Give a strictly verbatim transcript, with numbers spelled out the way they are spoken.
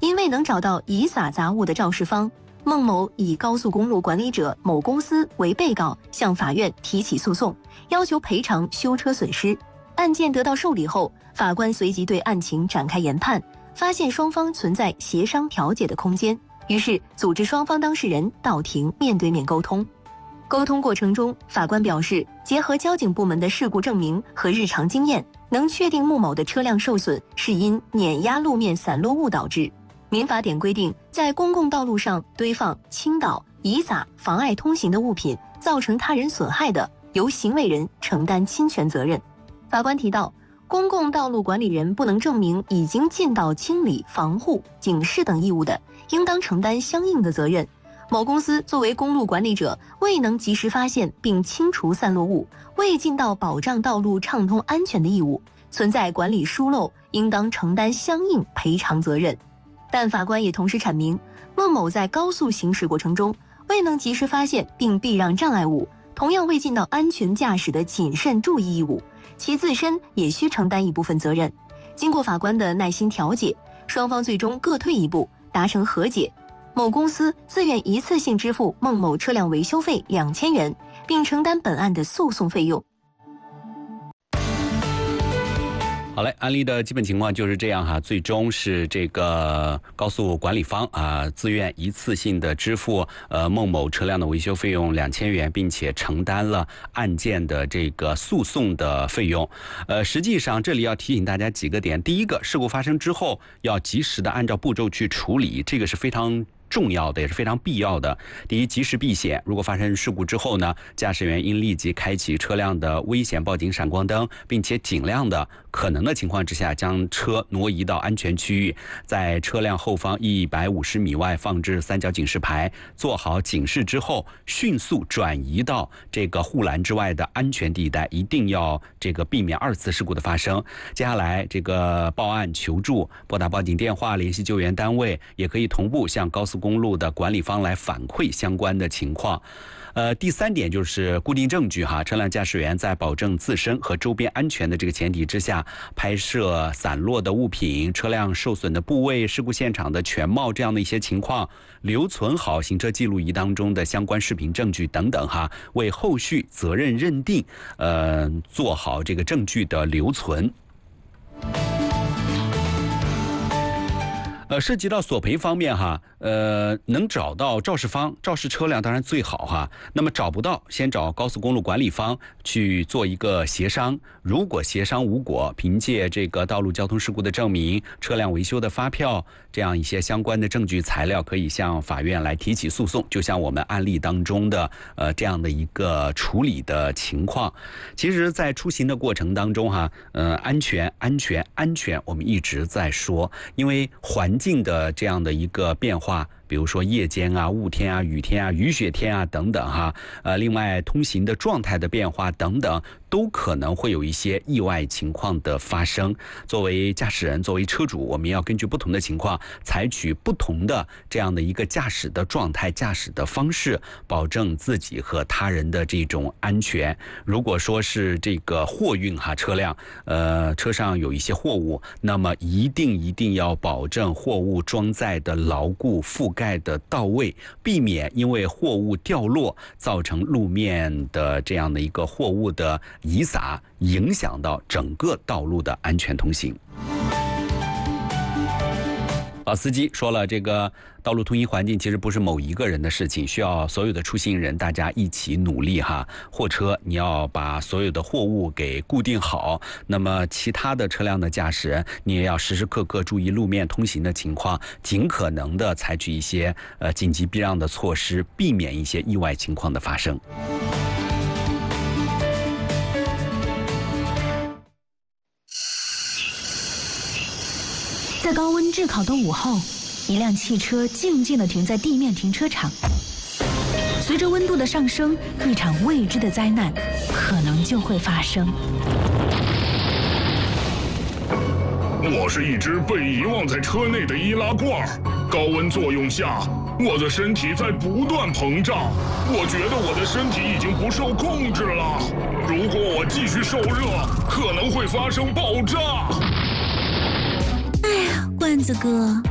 因未能找到遗撒杂物的肇事方，孟某以高速公路管理者某公司为被告，向法院提起诉讼，要求赔偿修车损失。案件得到受理后，法官随即对案情展开研判，发现双方存在协商调解的空间，于是组织双方当事人到庭面对面沟通。沟通过程中，法官表示，结合交警部门的事故证明和日常经验，能确定穆某的车辆受损是因碾压路面散落物导致。民法典规定，在公共道路上堆放、倾倒、遗撒、妨碍通行的物品，造成他人损害的，由行为人承担侵权责任。法官提到，公共道路管理人不能证明已经尽到清理、防护、警示等义务的，应当承担相应的责任。某公司作为公路管理者，未能及时发现并清除散落物，未尽到保障道路畅通安全的义务，存在管理疏漏，应当承担相应赔偿责任。但法官也同时阐明，孟某在高速行驶过程中未能及时发现并避让障碍物，同样未尽到安全驾驶的谨慎注意义务，其自身也需承担一部分责任。经过法官的耐心调解，双方最终各退一步，达成和解。某公司自愿一次性支付孟某车辆维修费两千元，并承担本案的诉讼费用。 好嘞，案例的基本情况就是这样哈，最终是这个高速管理方啊自愿一次性的支付呃孟某车辆的维修费用两千元，并且承担了案件的这个诉讼的费用。呃，实际上这里要提醒大家几个点：第一个，事故发生之后要及时的按照步骤去处理，这个是非常重要的，也是非常必要的。第一，及时避险。如果发生事故之后呢，驾驶员应立即开启车辆的危险报警闪光灯，并且尽量的可能的情况之下，将车挪移到安全区域，在车辆后方一百五十米外放置三角警示牌，做好警示之后，迅速转移到这个护栏之外的安全地带，一定要这个避免二次事故的发生。接下来，这个报案求助，拨打报警电话，联系救援单位，也可以同步向高速公路的管理方来反馈相关的情况。呃，第三点就是固定证据哈，车辆驾驶员在保证自身和周边安全的这个前提之下，拍摄散落的物品、车辆受损的部位、事故现场的全貌这样的一些情况，留存好行车记录仪当中的相关视频证据等等哈，为后续责任认定呃做好这个证据的留存。呃，涉及到索赔方面哈，呃，能找到肇事方、肇事车辆当然最好哈。那么找不到，先找高速公路管理方去做一个协商。如果协商无果，凭借这个道路交通事故的证明、车辆维修的发票这样一些相关的证据材料，可以向法院来提起诉讼。就像我们案例当中的呃这样的一个处理的情况。其实，在出行的过程当中哈，呃，安全、安全、安全，我们一直在说，因为环境的这样的一个变化，比如说夜间啊、雾天啊、雨天啊、雨雪天啊等等哈，呃，另外通行的状态的变化等等，都可能会有一些意外情况的发生。作为驾驶人，作为车主，我们要根据不同的情况，采取不同的这样的一个驾驶的状态、驾驶的方式，保证自己和他人的这种安全。如果说是这个货运哈车辆，呃，车上有一些货物，那么一定一定要保证货物装载的牢固、覆盖的到位，避免因为货物掉落造成路面的这样的一个货物的遗撒，影响到整个道路的安全通行。老司机说了，这个道路通行环境其实不是某一个人的事情，需要所有的出行人大家一起努力哈。货车你要把所有的货物给固定好，那么其他的车辆的驾驶人，你也要时时刻刻注意路面通行的情况，尽可能的采取一些呃紧急避让的措施，避免一些意外情况的发生。 在高温炙烤的午后，一辆汽车静静地停在地面停车场。随着温度的上升，一场未知的灾难可能就会发生。 我是一只被遗忘在车内的易拉罐，高温作用下，我的身体在不断膨胀。我觉得我的身体已经不受控制了。如果我继续受热，可能会发生爆炸。 哎呀，罐子哥。